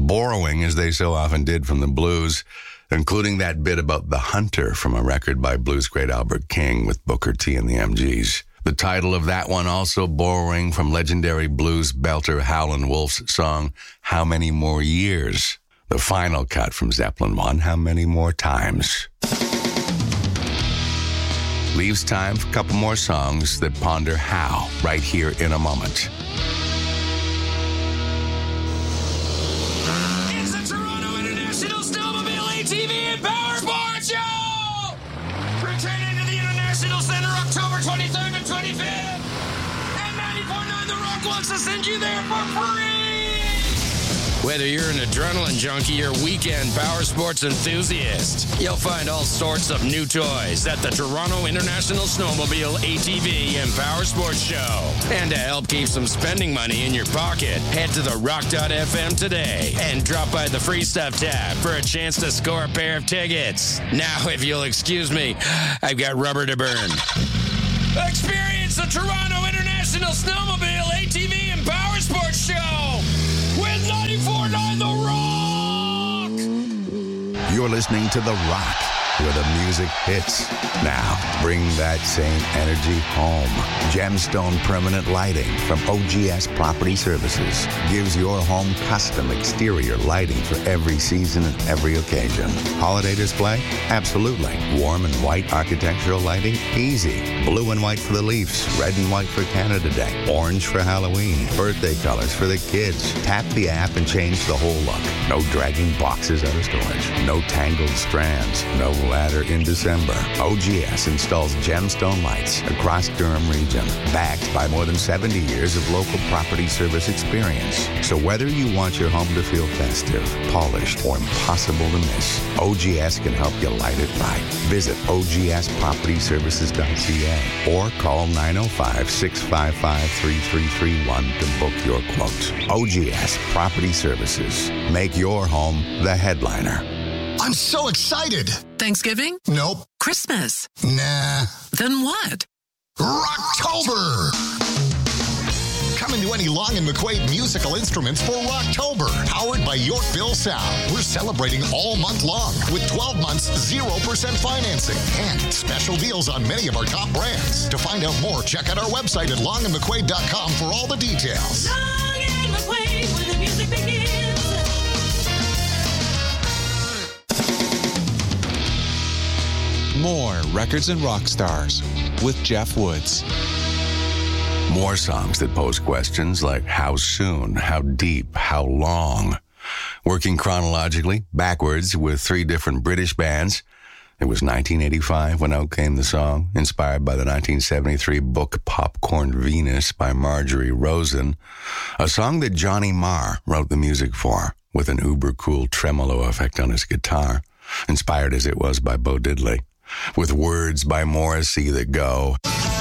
borrowing, as they so often did from the blues, including that bit about the hunter from a record by blues great Albert King with Booker T and the MGs. The title of that one also borrowing from legendary blues belter Howlin' Wolf's song, How Many More Years? The final cut from Zeppelin 1, How Many More Times? Leaves time for a couple more songs that ponder how, right here in a moment. It's the Toronto International Snowmobile ATV and Power Sports Show! Returning to the International Center October 23rd and 25th. And 94.9 The Rock wants to send you there for free! Whether you're an adrenaline junkie or weekend power sports enthusiast, you'll find all sorts of new toys at the Toronto International Snowmobile ATV and Power Sports Show. And to help keep some spending money in your pocket, head to the rock.fm today and drop by the Free Stuff tab for a chance to score a pair of tickets. Now, if you'll excuse me, I've got rubber to burn. Experience the Toronto International Snowmobile ATV and Power Sports Show with 94.9 The Rock! You're listening to The Rock, where the music hits. Now, bring that same energy home. Gemstone Permanent Lighting from OGS Property Services gives your home custom exterior lighting for every season and every occasion. Holiday display? Absolutely. Warm and white architectural lighting? Easy. Blue and white for the Leafs, red and white for Canada Day, orange for Halloween, birthday colors for the kids. Tap the app and change the whole look. No dragging boxes out of storage. No tangled strands. No ladder in December. OGS installs gemstone lights across Durham region, backed by more than 70 years of local property service experience. So whether you want your home to feel festive, polished, or impossible to miss, OGS can help you light it right. Visit ogspropertyservices.ca or call 905-655-3331 to book your quote. OGS Property Services. Make your home the headliner. I'm so excited. Thanksgiving? Nope. Christmas? Nah. Then what? Rocktober! Come into any Long & McQuaid musical instruments for Rocktober, powered by Yorkville Sound. We're celebrating all month long with 12 months 0% financing and special deals on many of our top brands. To find out more, check out our website at longandmcquaid.com for all the details. Long & McQuaid, where the music begins. More Records and Rock Stars with Jeff Woods. More songs that pose questions like how soon, how deep, how long. Working chronologically, backwards with three different British bands. It was 1985 when out came the song, inspired by the 1973 book Popcorn Venus by Marjorie Rosen, a song that Johnny Marr wrote the music for, with an uber-cool tremolo effect on his guitar, inspired as it was by Bo Diddley, with words by Morrissey that go...